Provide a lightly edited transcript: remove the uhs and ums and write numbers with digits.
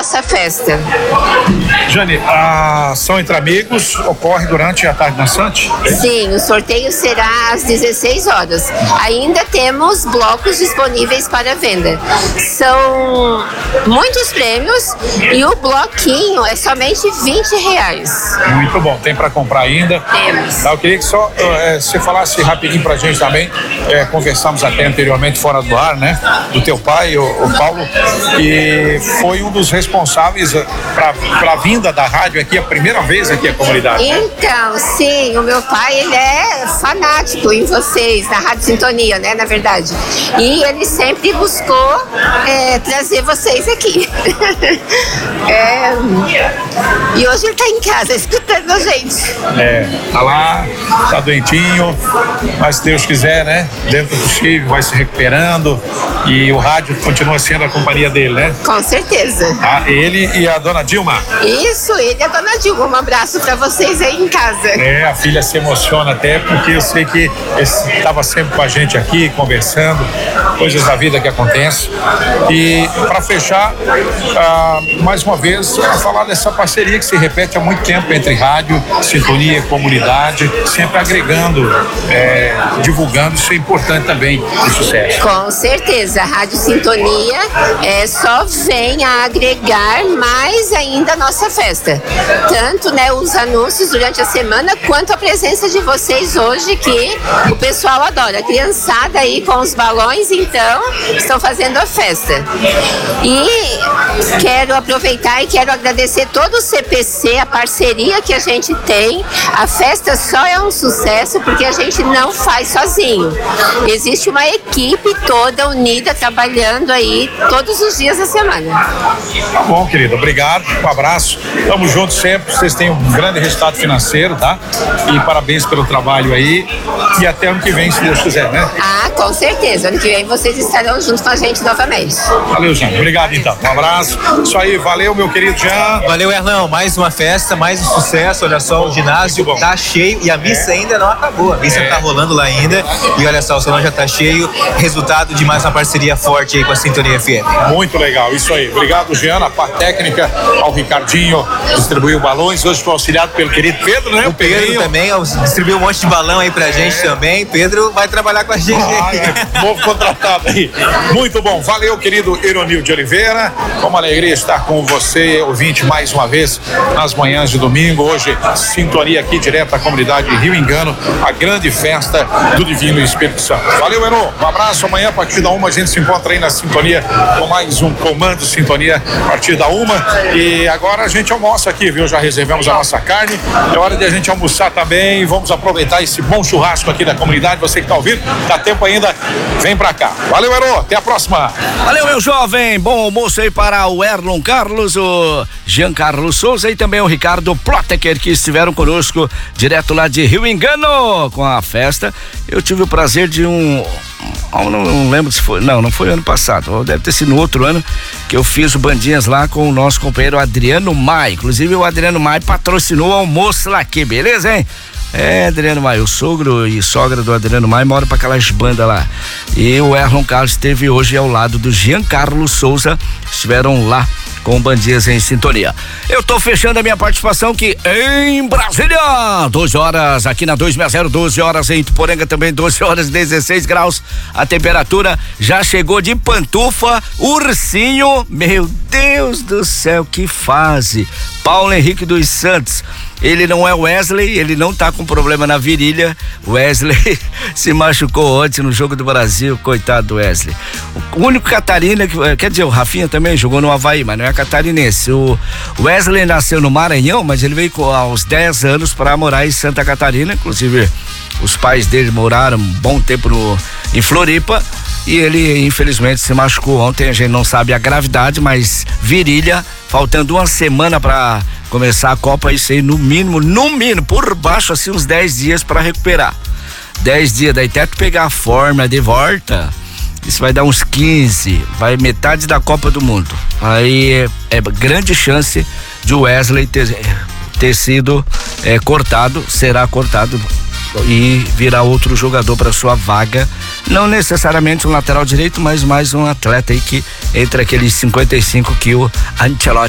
nossa festa. Jane, a ação entre amigos ocorre durante a tarde dançante? Sim, o sorteio será às 16 horas. Ainda temos blocos disponíveis para venda. São muitos prêmios e o bloquinho é somente R$20. Muito bom, tem para comprar ainda? Temos. Eu queria que só você falasse rapidinho pra gente também, conversamos até anteriormente fora do ar, né? Do teu pai, o Paulo, que foi um dos responsáveis para a vinda da rádio aqui, a primeira vez aqui à comunidade. Então, sim, o meu pai, ele é fanático em vocês, na Rádio Sintonia, né, na verdade. E ele sempre buscou trazer vocês aqui. E hoje ele tá em casa escutando a gente. Tá lá, tá doentinho, mas se Deus quiser, né, dentro do possível, vai se recuperando e o rádio continua sendo a companhia dele, né? Com certeza. Ele e a dona Dilma. Isso, ele e a dona Dilma. Um abraço pra vocês aí em casa. A filha se emociona até porque eu sei que estava sempre com a gente aqui, conversando, coisas da vida que acontecem. E para fechar, mais uma vez, falar dessa parceria que se repete há muito tempo entre rádio, sintonia e comunidade, sempre agregando, divulgando, isso é importante também, de sucesso. Com certeza, a Rádio Sintonia só vem a agregar mais ainda a nossa festa. Tanto, né, os anúncios durante a semana, quanto a presença de vocês hoje, que o pessoal adora. A criançada aí com os balões, então, estão fazendo a festa. E quero aproveitar e quero agradecer todo o CPC, a parceria que a gente tem. A festa só é um sucesso porque a gente não faz sozinho. Existe uma equipe toda unida trabalhando aí todos os dias da semana. Tá bom, querido. Obrigado. Um abraço. Tamo juntos sempre. Vocês têm um grande resultado financeiro, tá? E parabéns pelo trabalho aí. E até ano que vem, se Deus quiser, né? Com certeza. Ano que vem vocês estarão juntos com a gente novamente. Valeu, Jean. Obrigado, então. Um abraço. Isso aí. Valeu, meu querido Jean. Valeu, Erlão. Mais uma festa, mais um sucesso. Olha só, o ginásio tá cheio e a missa ainda não acabou. A missa tá rolando lá ainda. E olha só, o salão já tá cheio. Resultado de mais uma parceria forte aí com a Sintonia FM. Muito legal. Isso aí. Obrigado, Jean. A parte técnica, ao Ricardinho, distribuiu balões. Hoje foi auxiliado pelo querido Pedro, né? O Pedro também distribuiu um monte de balão aí pra gente também. Pedro vai trabalhar com a gente. Novo contratado aí. Muito bom. Valeu, querido Ironil de Oliveira. Com uma alegria estar com você, ouvinte, mais uma vez, nas manhãs de domingo. Hoje, sintonia aqui direto da comunidade Rio Engano, a grande festa do Divino Espírito Santo. Valeu, Eno. Um abraço. Amanhã, a partir da 1, a gente se encontra aí na sintonia com mais um Comando Sintonia a partir da 1. E agora a gente almoça aqui, viu? Já reservamos a nossa carne. É hora de a gente almoçar também. Vamos aproveitar esse bom churrasco aqui da comunidade. Você que tá ouvindo, dá tempo ainda, vem pra cá. Valeu, Eno. Até a próxima. Valeu, meu jovem. Bom almoço aí para o Erlon Carlos, o Giancarlo Souza e também o Ricardo Ploteker, que estiveram conosco direto lá de Rio Engano com a festa. Eu tive o prazer de não lembro se foi, não foi ano passado, deve ter sido no outro ano que eu fiz o Bandinhas lá com o nosso companheiro Adriano Maia. Inclusive o Adriano Maia patrocinou o almoço lá aqui, beleza, hein? Adriano Maia, o sogro e sogra do Adriano Maia moram pra aquelas bandas lá. E o Erlon Carlos esteve hoje ao lado do Giancarlo Souza, estiveram lá com Bandinhas em Sintonia. Eu tô fechando a minha participação aqui em Brasília, 12 horas aqui na 260, 12 horas em Tuporanga também, 12 horas 16 graus, a temperatura já chegou de pantufa, ursinho, meu Deus do céu, que fase. Paulo Henrique dos Santos, ele não é Wesley, ele não tá com problema na virilha. Wesley se machucou ontem no Jogo do Brasil, coitado do Wesley. O único catarina, quer dizer, o Rafinha também jogou no Avaí, mas não é catarinense. O Wesley nasceu no Maranhão, mas ele veio aos 10 anos para morar em Santa Catarina, inclusive os pais dele moraram um bom tempo em Floripa. E ele infelizmente se machucou ontem, a gente não sabe a gravidade, mas virilha, faltando uma semana para começar a Copa, isso aí no mínimo, por baixo assim uns 10 dias para recuperar. 10 dias, daí até tu pegar a forma de volta, isso vai dar uns 15, vai metade da Copa do Mundo. Aí é grande chance de Wesley ter sido cortado, será cortado e virar outro jogador para sua vaga, não necessariamente um lateral direito, mas mais um atleta aí que entre aqueles 55 que o Ancelotti